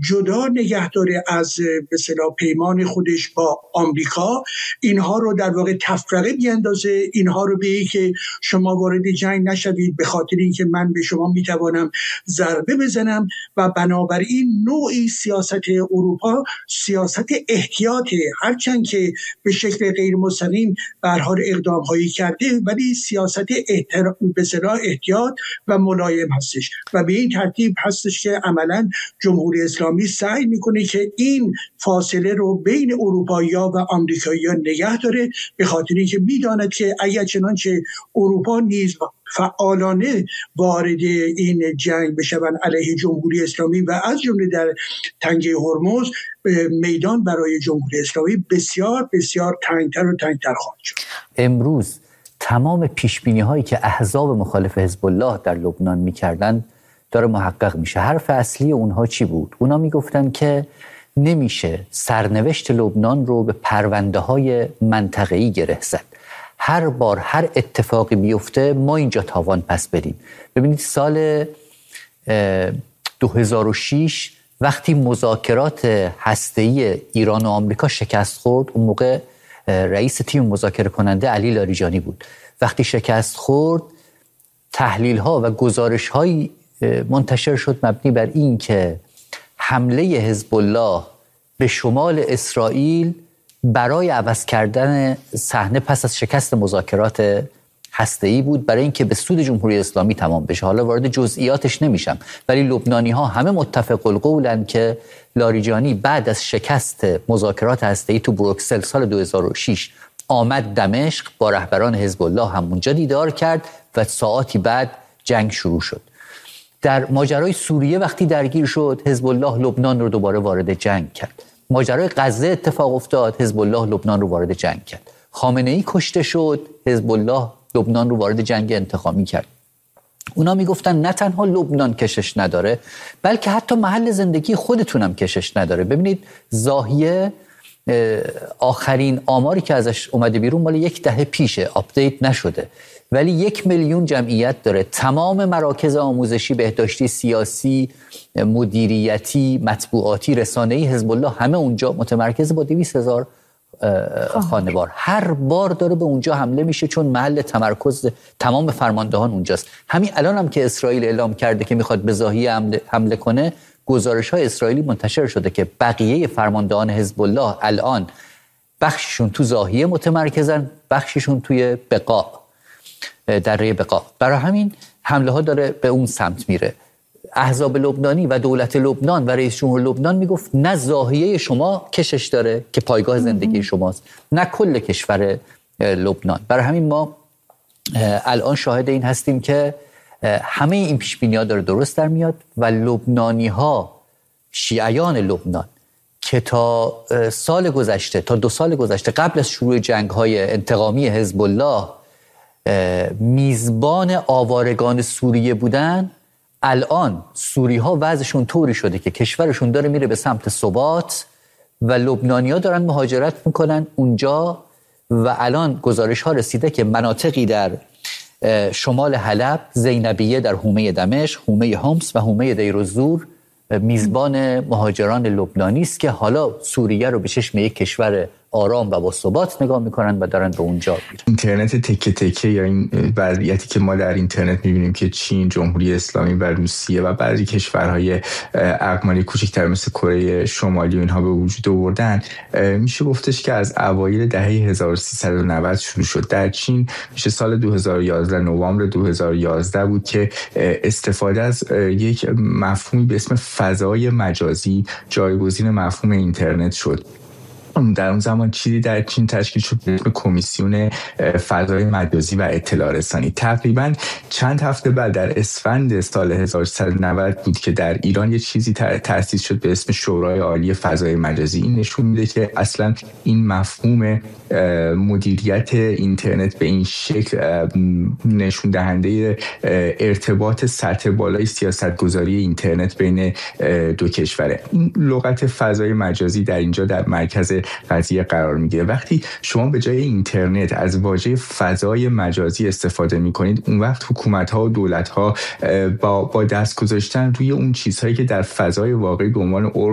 جدا نگه داره از به اصطلاح پیمان خودش با آمریکا، اینها رو در واقع تفرقه بیاندازه، اینها رو به که شما وارد جنگ نشوید به خاطر اینکه من به شما میتوانم ضربه بزنم. و بنابراین نوعی سیاست اروپا سیاست احتیاطه، هرچند که به شکل غیر مستقیم به هر حال اقدام هایی کرده، ولی سیاست به اصطلاح احتیاط و ملایم هستش و به این ترتیب هستش که عملا جمهوری اسلامی سعی میکنه که این فاصله رو بین اروپایی‌ها و آمریکایی‌ها نگه داره، به خاطر اینکه میداند که اگر چنانچه اروپا نیز فعالانه وارد این جنگ بشوند علیه جمهوری اسلامی و از جمله در تنگه هرمز، میدان برای جمهوری اسلامی بسیار بسیار تنگتر و تنگتر خواهد شد. امروز تمام پیشبینی هایی که احزاب مخالف حزب الله در لبنان میکردن داره محقق میشه. حرف اصلی اونها چی بود؟ اونا میگفتن که نمیشه سرنوشت لبنان رو به پرونده های منطقه‌ای گره زد. هر بار هر اتفاقی بیفته ما اینجا تاوان پس بدیم. ببینید سال 2006 وقتی مذاکرات هسته‌ای ایران و آمریکا شکست خورد، اون موقع رئیس تیم مذاکره کننده علی لاریجانی بود. وقتی شکست خورد تحلیل‌ها و گزارش‌هایی منتشر شد مبنی بر این که حمله حزب الله به شمال اسرائیل برای عوض کردن صحنه پس از شکست مذاکرات هسته‌ای بود، برای اینکه به سود جمهوری اسلامی تمام بشه. حالا وارد جزئیاتش نمیشم، ولی لبنانی‌ها همه متفق القولن که لاریجانی بعد از شکست مذاکرات هسته‌ای تو بروکسل سال 2006 آمد دمشق، با رهبران حزب الله هم اونجا دیدار کرد و ساعاتی بعد جنگ شروع شد. در ماجرای سوریه وقتی درگیر شد، حزب الله لبنان رو دوباره وارد جنگ کرد. ماجرای غزه اتفاق افتاد، حزب الله لبنان رو وارد جنگ کرد. خامنه‌ای کشته شد، حزب الله لبنان رو وارد جنگ انتقامی کرد. اونا میگفتن نه تنها لبنان کشش نداره، بلکه حتی محل زندگی خودتونم کشش نداره. ببینید زاهیه آخرین آماری که ازش اومده بیرون مال 1 دهه پیشه، آپدیت نشده، ولی 1 میلیون جمعیت داره. تمام مراکز آموزشی، بهداشتی، سیاسی، مدیریتی، مطبوعاتی، رسانه‌ای حزب الله همه اونجا متمرکز با 200,000 خانوار. هر بار داره به اونجا حمله میشه چون محل تمرکز تمام فرماندهان اونجاست. همین الان هم که اسرائیل اعلام کرده که میخواد به زاهیه حمله کنه، گزارش‌های اسرائیلی منتشر شده که بقیه فرماندهان حزب الله الان بخششون تو زاهیه متمرکزن، بخششون توی بقاع، دره بقاع. برای همین حمله ها داره به اون سمت میره. احزاب لبنانی و دولت لبنان و رئیس جمهور لبنان میگفت نه زاهیه شما کشش داره که پایگاه زندگی شماست، نه کل کشور لبنان. برای همین ما الان شاهد این هستیم که همه این پیش‌بینی‌ها داره درست در میاد و لبنانی‌ها، شیعیان لبنان که تا سال گذشته، تا 2 سال گذشته قبل از شروع جنگ‌های انتقامی حزب الله میزبان آوارگان سوریه بودن، الان سوری‌ها وضعشون طوری شده که کشورشون داره میره به سمت ثبات و لبنانی‌ها دارن مهاجرت میکنن اونجا و الان گزارش‌ها رسیده که مناطقی در شمال حلب، زینبیه در حومه دمشق، حومه حمص و حومه دیرالزور میزبان مهاجران لبنانی است که حالا سوریه رو به چشم یک کشور آرام و با ثبات نگاه میکنن و دارن به اونجا میرن. اینترنت تکه تکه یا این وضعیتی که ما در اینترنت میبینیم که چین، جمهوری اسلامی و روسیه و بعضی کشورهای اقماری کوچکتر مثل کره شمالی و اینها به وجود آوردن، میشه گفتش که از اوایل دهه 1390 شروع شد. در چین میشه سال 2011 نوامبر 2011 بود که استفاده از یک مفهومی به اسم فضای مجازی جایگزین مفهوم اینترنت شد. در اون زمان چیزی در چین تشکیل شد به اسم کمیسیون فضای مجازی و اطلاع رسانی. تقریبا چند هفته بعد در اسفند سال 1390 بود که در ایران یه چیزی تأسیس شد به اسم شورای عالی فضای مجازی. این نشون میده که اصلا این مفهوم مدیریت اینترنت به این شکل نشون دهنده ارتباط سطح بالای سیاستگذاری اینترنت بین دو کشوره. این لغت فضای مجازی در اینجا در مرکز قضیه قرار میگیره. وقتی شما به جای اینترنت از واژه فضای مجازی استفاده میکنید، اون وقت حکومت‌ها و دولت‌ها با دست گذاشتن روی اون چیزهایی که در فضای واقعی به عنوان